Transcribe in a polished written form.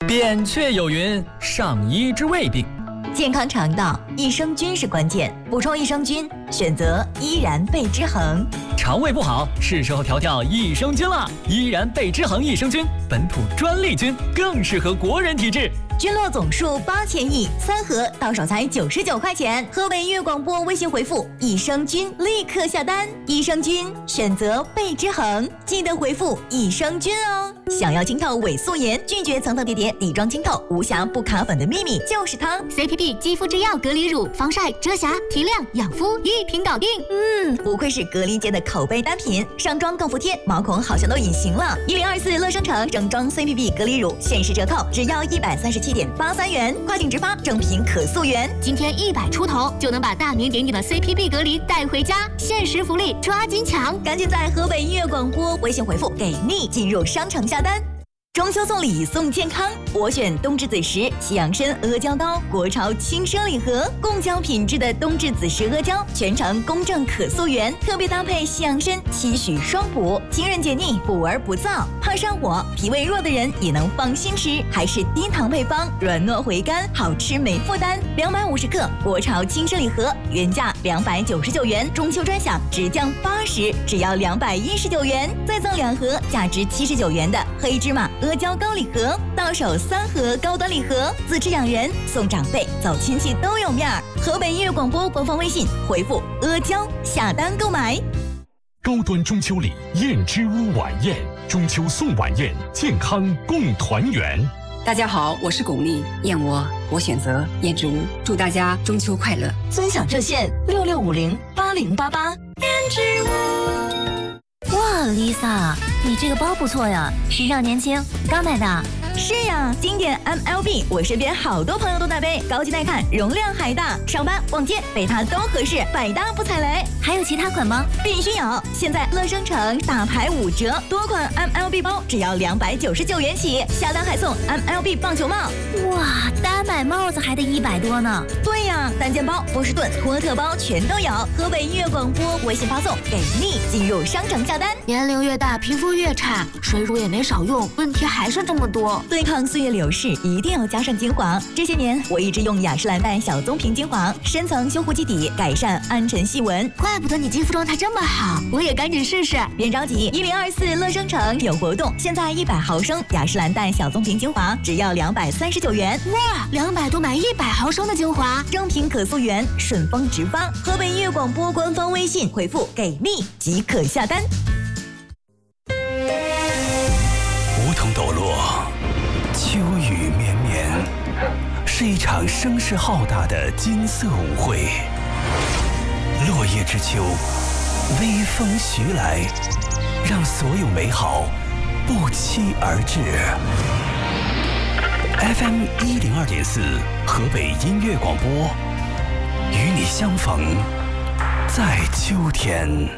扁鹊有云：上医治未病。 健康肠道，益生菌是关键，补充益生菌，选择依然贝之恒。 肠胃不好，是时候调调益生菌了。依然贝之恒益生菌，本土专利菌，更适合国人体质。 菌落总数8000亿，3盒到手才99块钱。河北音乐广播微信回复益生菌，立刻下单。益生菌选择贝之恒，记得回复益生菌哦。想要清透伪素颜，拒绝层层叠叠底妆清透，无瑕不卡粉的秘密就是它。 CPP 肌肤之钥隔离乳，防晒、遮瑕、提亮、养肤一瓶搞定。 不愧是隔离界的口碑单品，上妆更服帖，毛孔好像都隐形了。1024乐生城整装 CPP 隔离乳限时折扣，只要137.83元，跨境直发，正品可溯源。 今天100出头就能把大名鼎鼎的 CPP 隔离带回家，限时福利，抓紧抢！ 赶紧在河北音乐广播微信回复给力，进入商城下单。中秋送礼送健康，我选冬至子时西洋参阿胶糕，国潮轻奢礼盒，贡胶品质的冬至子时阿胶，全程公正可溯源，特别搭配西洋参，期许双补，清润解腻，补而不燥，怕上火、脾胃弱的人也能放心吃，还是低糖配方，软糯回甘，好吃没负担。250克国潮轻奢礼盒，原价299元，中秋专享直降80，只要219元，再赠2盒价值79元的黑芝麻阿胶糕礼盒，到手3盒高端礼盒，自吃养人，送长辈，走亲戚都有面儿。河北音乐广播官方微信回复阿胶下单购买。 高端中秋礼燕之屋晚宴，中秋送晚宴，健康共团圆。 大家好，我是巩俐，燕窝我选择燕之屋，祝大家中秋快乐。 尊享热线66508088。燕之屋。 哇 ，Lisa， 你这个包不错呀，时尚年轻，刚买的。 是呀，经典 MLB， 我身边好多朋友都在背，高级耐看，容量还大，上班逛街背它都合适，百搭不踩雷。 还有其他款吗？ 必须有！现在乐生城大牌5折，多款 MLB 包只要299元起，下单还送 MLB 棒球帽。 哇，单买帽子还得100多呢。 对呀，单肩包、波士顿、托特包全都有。河北音乐广播微信发送给力，进入商城下单。 年龄越大，皮肤越差，水乳也没少用，问题还是这么多。 对抗岁月流逝，一定要加上精华。这些年我一直用雅诗兰黛小棕瓶精华，深层修护基底，改善暗沉细纹。 怪不得你肌肤状态这么好，我也赶紧试试。 别着急，1024乐生城有活动，现在100毫升雅诗兰黛小棕瓶精华只要239元。 哇，200多买100毫升的精华， 正品可溯源，顺丰直发。河北音乐广播官方微信回复给力即可下单。 梧桐抖落，秋雨绵绵，是一场声势浩大的金色舞会。落叶之秋，微风徐来，让所有美好不期而至。FM 102.4，河北音乐广播，与你相逢在秋天。